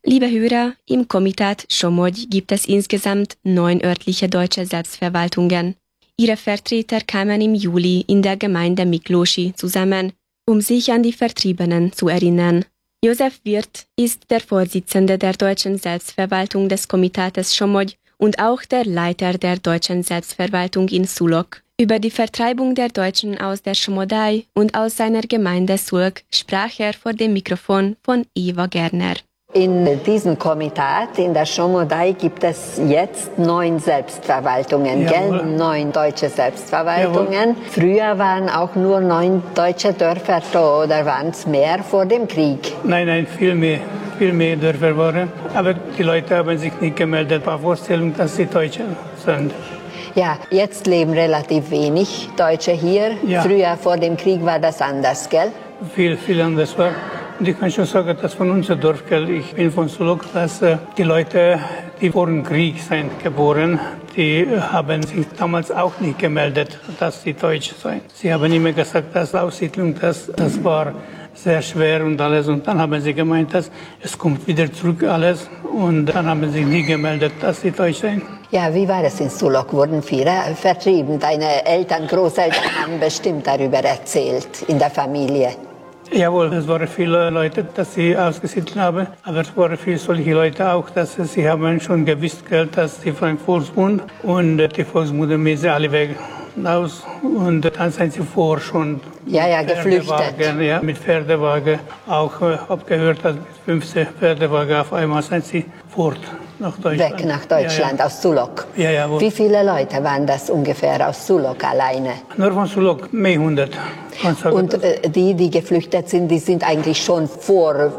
Liebe Hörer, im Komitat Somogy gibt es insgesamt 9 örtliche deutsche Selbstverwaltungen. Ihre Vertreter kamen im Juli in der Gemeinde Miklósi zusammen, um sich an die Vertriebenen zu erinnern. Josef Wirth ist der Vorsitzende der deutschen Selbstverwaltung des Komitates Somogy und auch der Leiter der deutschen Selbstverwaltung in Szulok. Über die Vertreibung der Deutschen aus der Somogy und aus seiner Gemeinde Szulok sprach er vor dem Mikrofon von Eva Gerner. In diesem Komitat in der Somogy gibt es jetzt 9 Selbstverwaltungen, gell? 9 deutsche Selbstverwaltungen. Jawohl. Früher waren auch nur 9 deutsche Dörfer da, oder waren es mehr vor dem Krieg? Nein, viel mehr Dörfer waren. Aber die Leute haben sich nicht gemeldet. War Vorstellung, dass sie Deutsche sind. Ja, jetzt leben relativ wenig Deutsche hier. Ja. Früher vor dem Krieg war das anders, gell? Viel anders war. Und ich kann schon sagen, dass von unserem Dorf, ich bin von Szulok, dass die Leute, die vor dem Krieg sind geboren, die haben sich damals auch nicht gemeldet, dass sie Deutsch sind. Sie haben immer gesagt, dass Aussiedlung, das war sehr schwer und alles. Und dann haben sie gemeint, dass es kommt wieder zurück alles. Und dann haben sie nie gemeldet, dass sie Deutsch sind. Ja, wie war es in Szulok? Wurden viele vertrieben? Deine Eltern, Großeltern haben bestimmt darüber erzählt in der Familie. Jawohl, es waren viele Leute, dass sie ausgesiedelt haben, aber es waren viele solche Leute auch, dass sie haben schon gewusst, dass die Frank Volksbund und die Volksmutter alle weg aus und dann sind sie vor schon geflüchtet. Ja, mit Pferdewagen auch abgehört, dass mit 15 Pferdewagen auf einmal sind sie fort nach Deutschland. Weg nach Deutschland, aus Szulok. Ja, jawohl. Wie viele Leute waren das ungefähr aus Szulok alleine? Nur von Szulok, mehr 100. Und die geflüchtet sind, die sind eigentlich schon vor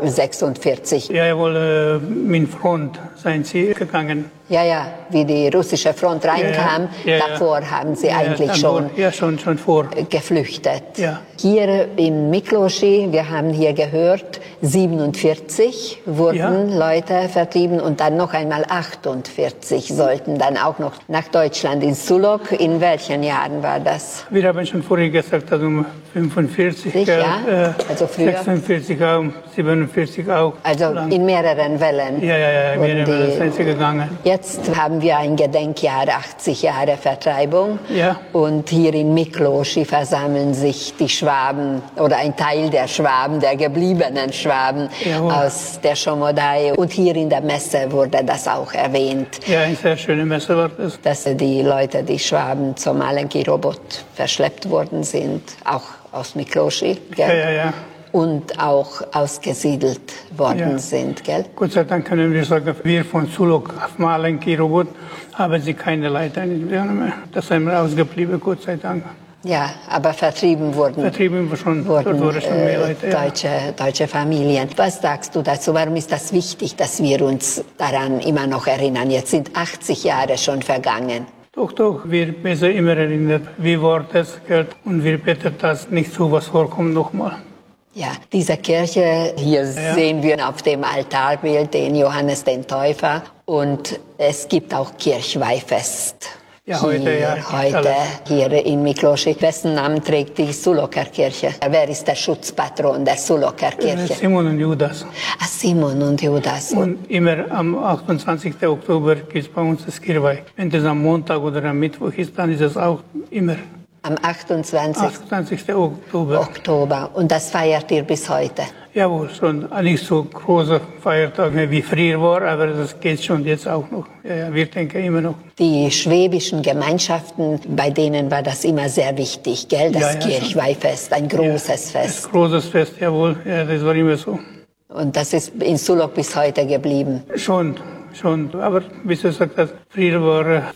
46? Ja, jawohl, mit Front sind sie gegangen. Ja, wie die russische Front reinkam, davor haben sie eigentlich schon vor geflüchtet. Ja. Hier in Miklósi, wir haben hier gehört, 47 wurden Leute vertrieben und dann noch einmal 48 sollten dann auch noch nach Deutschland in Szulok. In welchen Jahren war das? Wir haben schon vorher gesagt, dass um 45, also früher. 46 auch, 47 auch. Also in mehreren Wellen. Ja, mehrere Wellen sind sie gegangen. Jetzt haben wir ein Gedenkjahr, 80 Jahre Vertreibung. Ja. Und hier in Miklósi versammeln sich die Schwaben oder ein Teil der Schwaben, der gebliebenen Schwaben aus der Somogy. Und hier in der Messe wurde das auch erwähnt. Ja, eine sehr schöne Messe war das. Dass die Leute, die Schwaben zum Malenki-Robot verschleppt worden sind, auch aus Miklósi, gell? Ja. Und auch ausgesiedelt worden sind, gell? Gott sei Dank können wir sagen, wir von Szulok auf Malenki-Robot haben sie keine Leiter mehr. Das sind wir ausgeblieben, Gott sei Dank. Ja, aber vertrieben wurden schon mehr Leute, deutsche Familien. Was sagst du dazu? Warum ist das wichtig, dass wir uns daran immer noch erinnern? Jetzt sind 80 Jahre schon vergangen. Doch, wir müssen immer erinnern, wie war das, und wir beten, dass nicht so was vorkommt nochmal. Ja, diese Kirche, hier sehen wir auf dem Altarbild den Johannes den Täufer und es gibt auch Kirchweihfest. Ja, heute hier in Miklósi. Wessen Namen trägt die Szuloker Kirche? Wer ist der Schutzpatron der Szuloker Kirche? Simon und Judas. Simon und Judas. Und immer am 28. Oktober gibt es bei uns das Kirchweih. Wenn das am Montag oder am Mittwoch ist, dann ist es auch immer. Am 28. Oktober. Und das feiert ihr bis heute? Jawohl, schon nicht so große Feiertage wie früher war, aber das geht schon jetzt auch noch. Ja, wir denken immer noch. Die schwäbischen Gemeinschaften, bei denen war das immer sehr wichtig, gell? Das Kirchweihfest, ein großes Fest. Ein großes Fest, jawohl, ja, das war immer so. Und das ist in Szulok bis heute geblieben? Schon. Aber wie du sagst, früher war